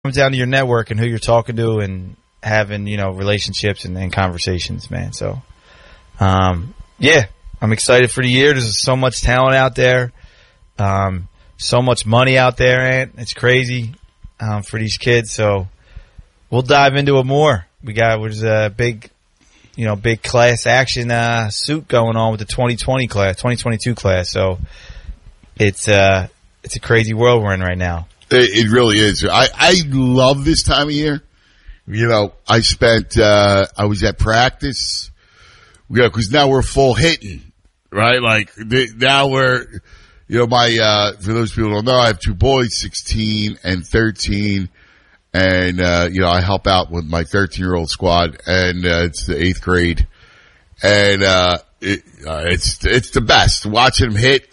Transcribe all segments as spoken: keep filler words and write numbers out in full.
comes down to your network and who you're talking to and having, you know, relationships and, and conversations, man. So, um, yeah, I'm excited for the year. There's so much talent out there, um, so much money out there, Ant. It's crazy um, for these kids. So we'll dive into it more. We got there's a big, you know, big class action uh, suit going on with the twenty twenty class, twenty twenty-two class. So it's uh, it's a crazy world we're in right now. It, it really is. I, I love this time of year. You know, I spent, uh, I was at practice. Yeah, cause now we're full hitting, right? Like, they, now we're, you know, my, uh, for those people who don't know, I have two boys, sixteen and thirteen. And, uh, you know, I help out with my thirteen year old squad and, uh, it's the eighth grade. And, uh, it, uh, it's, it's the best watching them hit.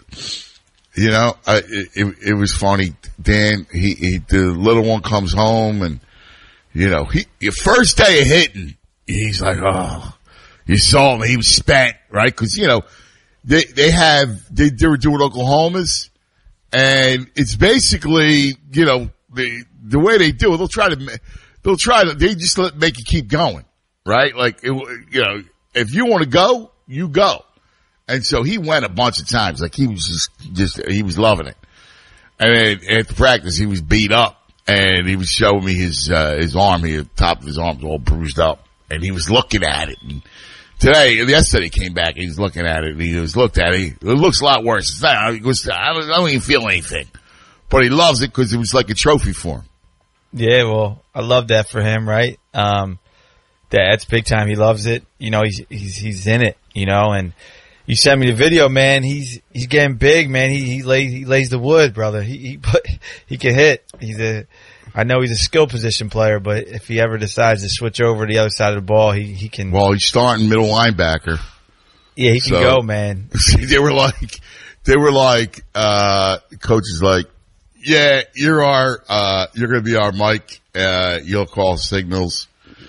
You know, I, it, it was funny. Dan, he, he, the little one comes home and, you know, he, your first day of hitting, he's like, oh, you saw him. He was spent, right? Cause, you know, they, they have, they, they were doing Oklahoma's and it's basically, you know, the, the way they do it, they'll try to, they'll try to, they just let, make you keep going, right? Like, it, you know, if you want to go, you go. And so he went a bunch of times. Like he was just, just, he was loving it. And then at the practice, he was beat up and he was showing me his, uh, his arm here, the top of his arm was all bruised up and he was looking at it. And today, yesterday he came back and he was looking at it and he was looked at it. It looks a lot worse. It's not, he goes, I don't, I don't even feel anything, but he loves it because it was like a trophy for him. Yeah, well, I love that for him, right? Um, that's big time. He loves it. You know, he's, he's, he's in it, you know, and, you sent me the video, man. He's he's getting big, man. He he lays he lays the wood, brother. He he put, he can hit. He's a I know he's a skill position player, but if he ever decides to switch over to the other side of the ball, he he can. Well, he's starting middle linebacker. Yeah, he can so, go, man. They were like, they were like, uh, coaches like, yeah, you're our, uh, you're gonna be our Mike. Uh, you'll call signals.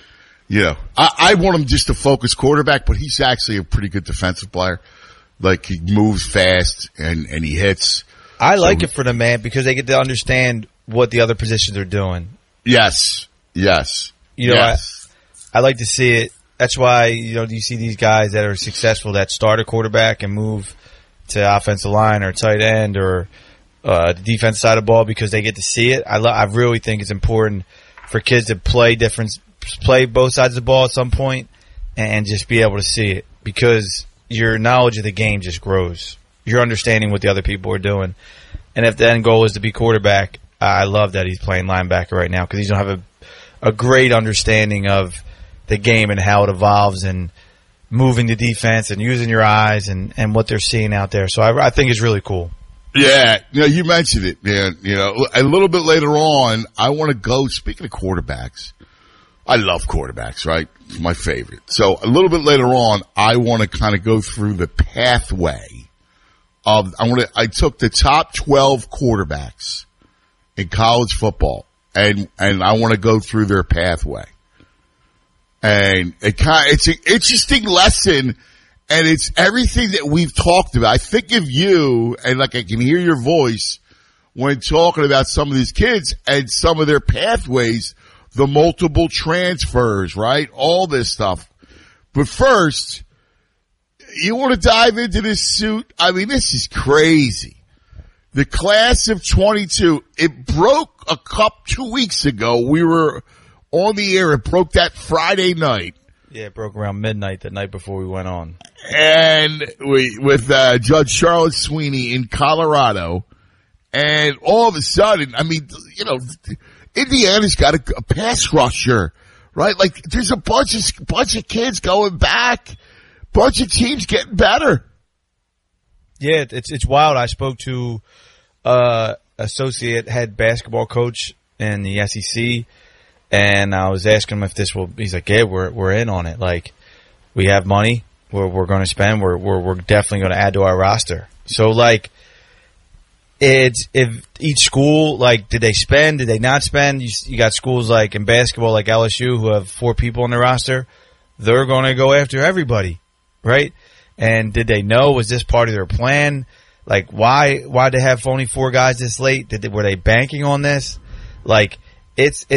You know, I, I want him just to focus quarterback, but he's actually a pretty good defensive player. Like he moves fast and, and he hits. I like so, it for them, man, because they get to understand what the other positions are doing. Yes. Yes. You know, yes. I, I like to see it. That's why, you know, you see these guys that are successful that start a quarterback and move to offensive line or tight end or, uh, the defense side of the ball because they get to see it. I lo- I really think it's important for kids to play different play both sides of the ball at some point and just be able to see it because your knowledge of the game just grows. You're understanding what the other people are doing. And if the end goal is to be quarterback, I love that he's playing linebacker right now because he's going to have a, a great understanding of the game and how it evolves and moving the defense and using your eyes and, and what they're seeing out there. So I, I think it's really cool. Yeah, you know, you mentioned it, man. You know, a little bit later on, I want to go, speaking of quarterbacks, I love quarterbacks, right? It's my favorite. So a little bit later on, I want to kind of go through the pathway of, I want to, I took the top twelve quarterbacks in college football and, and I want to go through their pathway. And it kind of, it's an interesting lesson and it's everything that we've talked about. I think of you and like I can hear your voice when talking about some of these kids and some of their pathways. The multiple transfers, right? All this stuff. But first, you want to dive into this suit? I mean, this is crazy. The class of twenty-two, it broke a cup two weeks ago. We were on the air. It broke that Friday night. Yeah, it broke around midnight the night before we went on. And we, with uh, Judge Charlotte Sweeney in Colorado. And all of a sudden, I mean, you know, Indiana's got a, a pass rusher, right? Like there's a bunch of bunch of kids going back, bunch of teams getting better. Yeah, it's it's wild. I spoke to uh associate head basketball coach in the S E C, and I was asking him if this will. He's like, "Yeah, we're we're in on it. Like we have money, we're we're going to spend. We're we're we're definitely going to add to our roster." So like. It's if each school, like, did they spend? Did they not spend? You, you got schools like in basketball, like L S U, who have four people on their roster. They're going to go after everybody, right? And did they know? Was this part of their plan? Like, why? Why did they have only four guys this late? Did they, were they banking on this? Like, it's it's.